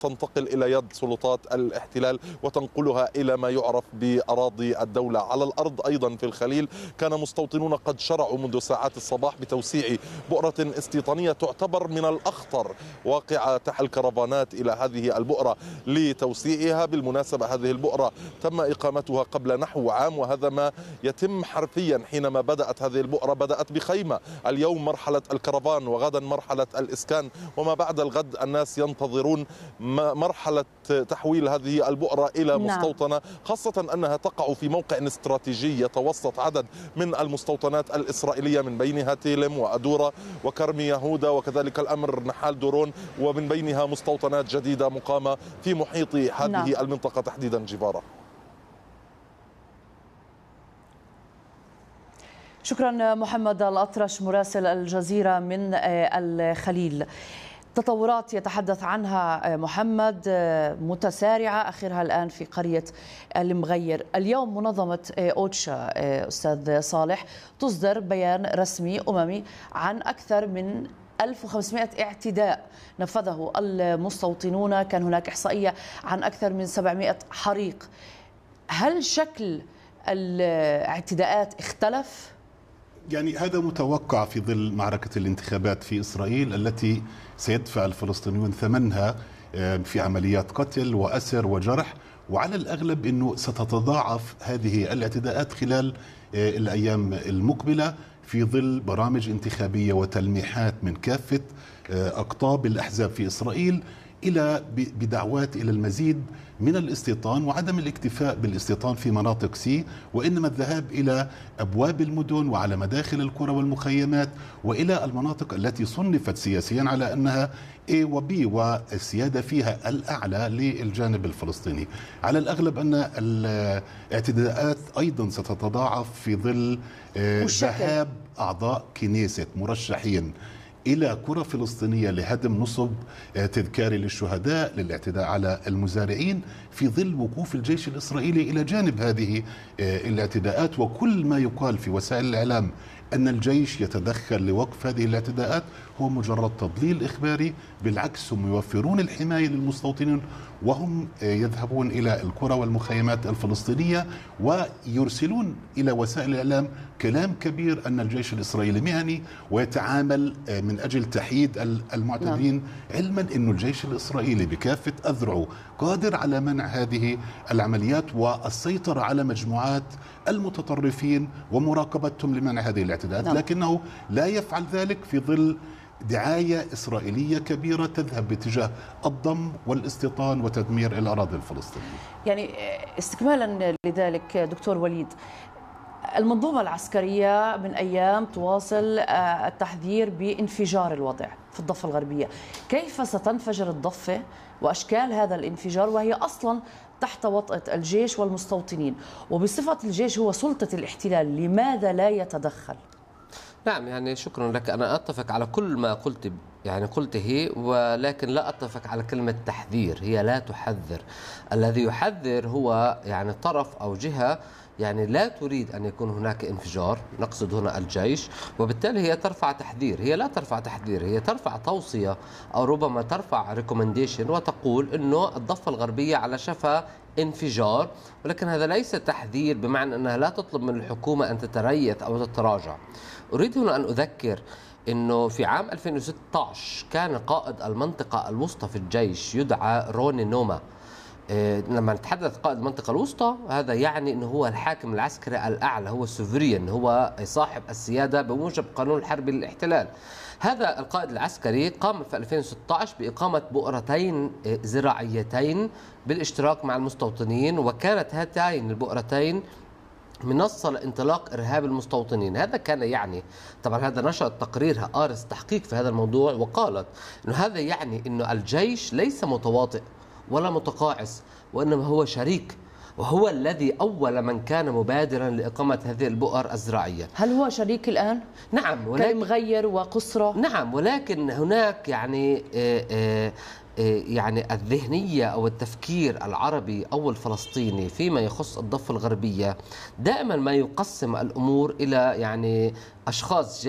تنتقل إلى يد سلطات الاحتلال وتنقلها إلى ما يعرف بأراضي الدولة. على الأرض أيضا في الخليل كان مستوطنون قد شرعوا منذ ساعات الصباح بتوسيع بؤرة استيطانية تعتبر من الأخطر واقعة تحت الكرفانات إلى هذه البؤرة لتوسيعها. بالمناسبة هذه البؤرة تم إقامتها قبل نحو عام، وهذا ما يتم حرفيا. حينما بدأت هذه البؤرة بدأت بخيمة، اليوم مرحلة الكرفان وغدا مرحلة الإسكان، وما بعد الغد الناس ينتظرون مرحلة تحويل هذه البؤرة إلى مستوطنة، خاصة أنها تقع في موقع استراتيجي يتوسط عدد من المستوطنات الإسرائيلية، من بينها تيلم وأدورة وكرم يهودا وكذلك الأمر نحال دورون، ومن بينها مستوطنات جديدة مقامة في محيط هذه المنطقة تحديدا. جبارة، شكرا محمد الأطرش مراسل الجزيرة من الخليل. تطورات يتحدث عنها محمد متسارعة، آخرها الآن في قرية المغير. اليوم منظمة أوتشا أستاذ صالح تصدر بيان رسمي أممي عن أكثر من 1500 اعتداء نفذه المستوطنون. كان هناك إحصائية عن أكثر من 700 حريق. هل شكل الاعتداءات اختلف؟ يعني هذا متوقع في ظل معركة الانتخابات في إسرائيل التي سيدفع الفلسطينيون ثمنها في عمليات قتل وأسر وجرح، وعلى الأغلب أنه ستتضاعف هذه الاعتداءات خلال الأيام المقبلة في ظل برامج انتخابية وتلميحات من كافة أقطاب الأحزاب في إسرائيل إلى بدعوات إلى المزيد من الاستيطان وعدم الاكتفاء بالاستيطان في مناطق سي، وإنما الذهاب إلى أبواب المدن وعلى مداخل القرى والمخيمات وإلى المناطق التي صنفت سياسيا على أنها A و B والسيادة فيها الأعلى للجانب الفلسطيني. على الأغلب أن الاعتداءات أيضا ستتضاعف في ظل ذهاب أعضاء كنيست مرشحين إلى قرى فلسطينية لهدم نصب تذكاري للشهداء، للاعتداء على المزارعين، في ظل وقوف الجيش الإسرائيلي إلى جانب هذه الاعتداءات. وكل ما يقال في وسائل الإعلام أن الجيش يتدخل لوقف هذه الاعتداءات هو مجرد تضليل إخباري. بالعكس، هم يوفرون الحماية للمستوطنين وهم يذهبون إلى القرى والمخيمات الفلسطينية ويرسلون إلى وسائل الإعلام كلام كبير أن الجيش الإسرائيلي مهني ويتعامل من أجل تحييد المعتدين، علما أن الجيش الإسرائيلي بكافة أذرعه قادر على منع هذه العمليات والسيطرة على مجموعات المتطرفين ومراقبتهم لمنع هذه الاعتداءات، لكنه لا يفعل ذلك في ظل دعاية إسرائيلية كبيرة تذهب باتجاه الضم والاستيطان وتدمير الأراضي الفلسطينية. يعني استكمالا لذلك دكتور وليد، المنظومة العسكرية من أيام تواصل التحذير بانفجار الوضع في الضفة الغربية. كيف ستنفجر الضفة وأشكال هذا الانفجار وهي أصلا تحت وطأة الجيش والمستوطنين، وبصفة الجيش هو سلطة الاحتلال لماذا لا يتدخل؟ نعم، يعني شكرا لك. أنا أتفق على كل ما قلته، ولكن لا أتفق على كلمة تحذير. هي لا تحذر. الذي يحذر هو يعني طرف أو جهة يعني لا تريد أن يكون هناك انفجار، نقصد هنا الجيش، وبالتالي هي ترفع تحذير. هي لا ترفع تحذير، هي ترفع توصية أو ربما ترفع ريكومنديشن وتقول أنه الضفة الغربية على شفا انفجار، ولكن هذا ليس تحذير بمعنى أنها لا تطلب من الحكومة أن تتريث أو تتراجع. أريد هنا أن أذكر أنه في عام 2016 كان قائد المنطقة الوسطى في الجيش يدعى روني نوما. لما نتحدث قائد المنطقة الوسطى هذا يعني أنه هو الحاكم العسكري الأعلى، هو السوفرين، هو صاحب السيادة بموجب قانون الحرب للاحتلال. هذا القائد العسكري قام في 2016 بإقامة بؤرتين زراعيتين بالاشتراك مع المستوطنين، وكانت هاتين البؤرتين منصة لانطلاق إرهاب المستوطنين. هذا كان يعني طبعا هذا نشرت تقريرها آرس تحقيق في هذا الموضوع، وقالت أنه هذا يعني أنه الجيش ليس متواطئ ولا متقاعس، وإنما هو شريك، وهو الذي أول من كان مبادرا لإقامة هذه البؤر الزراعية. هل هو شريك الآن؟ نعم، ولكن كالمغير وقصرة؟ نعم، ولكن هناك يعني الذهنية أو التفكير العربي أو الفلسطيني فيما يخص الضفة الغربية دائما ما يقسم الأمور إلى يعني أشخاص